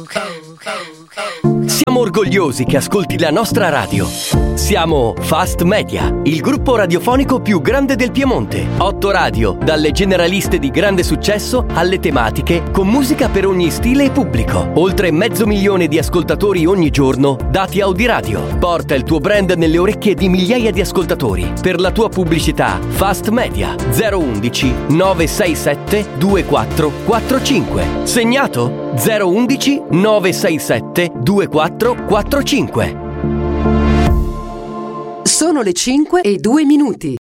Siamo orgogliosi che ascolti la nostra radio. Siamo Fast Media, il gruppo radiofonico più grande del Piemonte. 8 radio, dalle generaliste di grande successo alle tematiche, con musica per ogni stile e pubblico. Oltre 500.000 di ascoltatori ogni giorno, dati Audiradio. Porta il tuo brand nelle orecchie di migliaia di ascoltatori. Per la tua pubblicità, Fast Media 011 967 2445. Segnato? 011 967 2445. Sono le 5:02.